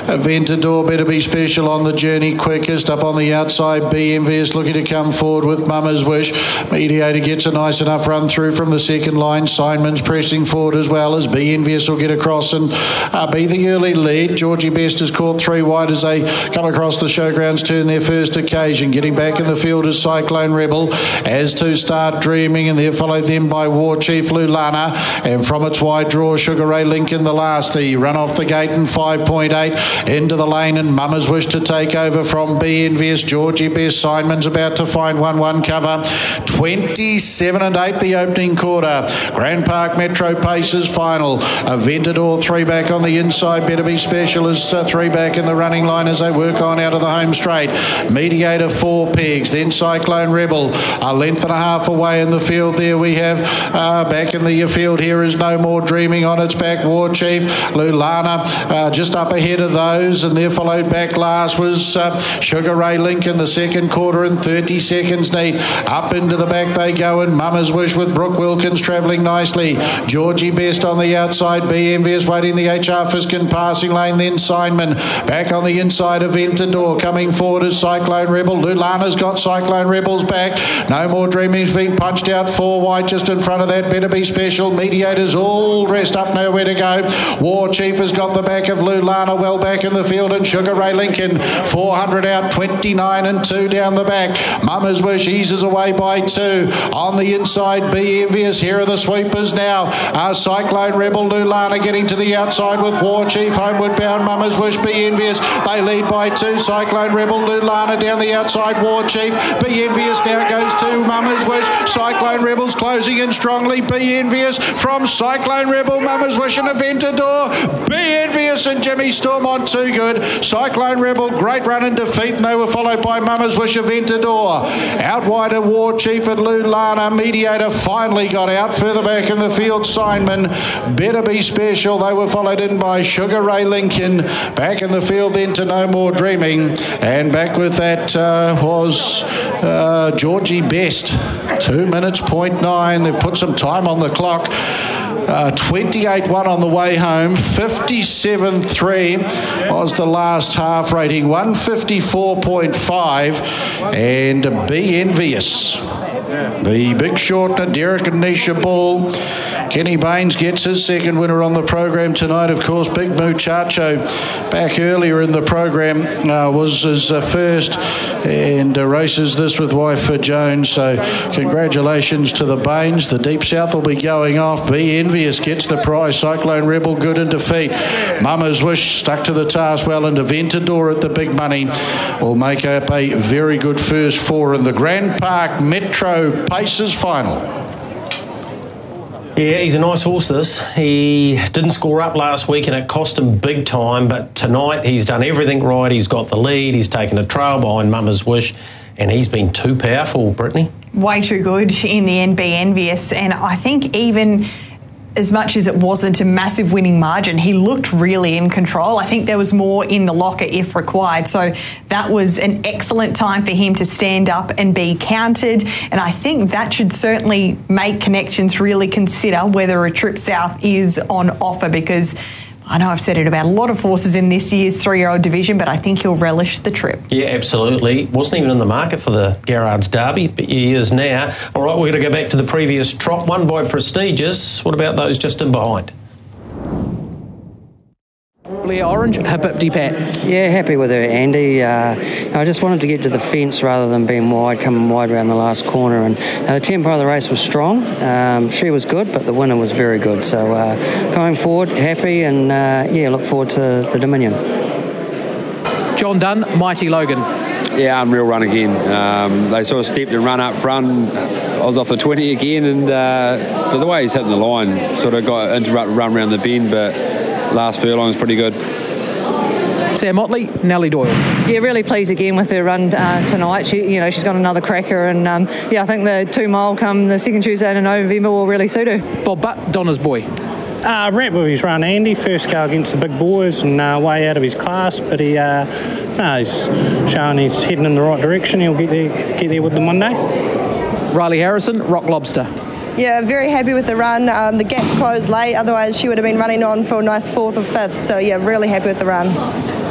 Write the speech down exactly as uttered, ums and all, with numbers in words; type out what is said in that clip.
Aventador better be special on the journey. Quickest up on the outside. Be Envious looking to come forward with Mama's Wish. Mediator gets a nice enough run through from the second line. Simon's pressing forward as well as Be Envious will get across and uh, be the early lead. Georgie Best has caught three wide as they come across the showgrounds turn their first occasion. Getting back in the field is Cyclone Rebel. As to Start Dreaming, and they're followed then by War Chief Lulana. And from its wide draw, Sugar Ray Link in the last. The run off the gate in five point eight into the lane, and Mama's Wish to take over from Be Envious. Georgie Best. Simon's about to find one one cover. twenty-seven and eight the opening quarter. Grand Park Metro Paces final. Aventador three back on the inside. Better Be Special is uh, three back in the running line as they work on out of the home straight. Mediator four pegs. Then Cyclone Rebel a length and a half away in the field. There we have uh, back in the field here is No More Dreaming on its back. War Chief Lulana uh, just up ahead of those, and there followed back last was uh, Sugar Ray Link in the second quarter and thirty seconds neat. Up into the back they go, and Mama's Wish with Brooke Wilkins travelling nicely. Georgie Best on the outside. Be Envious waiting the H R Fiskin passing lane. Then Simon back on the inside. Aventador coming forward as Cyclone Rebel. Lulana's got Cyclone Rebel's back. No More Dreaming's been punched out four wide just in front of that. Better Be Special. Mediators all dressed up, nowhere to go. War Chief has got the back of Lulana well back in the field, and Sugar Ray Lincoln four hundred out, twenty-nine and two down the back. Mama's Wish eases away by two. On the inside, Be Envious. Here are the sweepers now. Uh, Cyclone Rebel, Lulana getting to the outside with War Chief. Homeward bound, Mama's Wish, Be Envious. They lead by two. Cyclone Rebel, Lulana down the outside. War Chief. Be Envious now goes to Mama's Wish. Cyclone Rebel's closing in strongly. Be Envious from Cyclone Rebel, Mama's Wish and Aventador. Be Envious and Jimmy Storm on too good. Cyclone Rebel, great run in defeat, and they were followed by Mama's Wish, Aventador. Out wide a War Chief at Lulana. Mediator finally got out. Further back in the field, Simon. Better Be Special. They were followed in by Sugar Ray Lincoln. Back in the field then to No More Dreaming. And back with that uh, was uh, Georgie Best. Two minutes point nine. They've put some time on the clock. Uh, twenty-eight one on the way home. fifty-seven three was the last half rating. one fifty-four point five. And Be Envious. The Big Short, Derek and Nisha Ball. Kenny Baines gets his second winner on the program tonight. Of course, Big Muchacho back earlier in the program uh, was his uh, first, and uh, races this with wife for Jones. So congratulations to the Baines. The Deep South will be going off. Be Envious gets the prize. Cyclone Rebel good in defeat. Mama's Wish stuck to the task well, and Aventador at the big money will make up a very good first four in the Grand Park Metro Paces final. Yeah, he's a nice horse, this. He didn't score up last week and it cost him big time, but tonight he's done everything right. He's got the lead, he's taken a trail behind Mama's Wish, and he's been too powerful, Brittany. Way too good in the end, Be Envious, and I think even as much as it wasn't a massive winning margin, he looked really in control. I think there was more in the locker if required. So that was an excellent time for him to stand up and be counted. And I think that should certainly make Connections really consider whether a trip south is on offer, because I know I've said it about a lot of horses in this year's three-year-old division, but I think he'll relish the trip. Yeah, absolutely. Wasn't even in the market for the Garrard's Derby, but he is now. All right, we're going to go back to the previous trot, won by Prestigious. What about those just in behind? Blair Orange, Hip Pat. Yeah, happy with her, Andy. Uh, I just wanted to get to the fence rather than being wide, coming wide around the last corner. And uh, the tempo of the race was strong. Um, she was good, but the winner was very good. So uh, going forward, happy, and uh, yeah, look forward to the Dominion. John Dunn, Mighty Logan. Yeah, unreal run again. Um, they sort of stepped and run up front. I was off the twenty again, and uh, but the way he's hitting the line, sort of got interrupted run around the bend, but last furlong was pretty good. Sam Motley, Nellie Doyle. Yeah, really pleased again with her run uh, tonight. She, you know, she's got another cracker, and um, yeah, I think the two mile come the second Tuesday in November will really suit her. Bob Butt, Donna's boy. Uh, wrapped with his run, Andy. First go against the big boys and uh, way out of his class, but he, uh, no, he's showing he's heading in the right direction. He'll get there, get there with the Monday. Riley Harrison, Rock Lobster. Yeah, very happy with the run. Um, the gap closed late, otherwise she would have been running on for a nice fourth or fifth. So yeah, really happy with the run.